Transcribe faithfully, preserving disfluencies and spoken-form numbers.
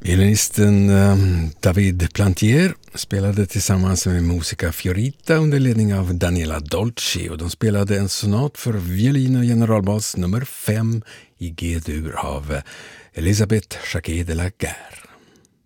Violinisten David Plantier spelade tillsammans med Musica Fiorita under ledning av Daniela Dolci, och de spelade en sonat för violin och generalbas nummer fem i G-dur av Elisabeth Jacquet de la Guerre.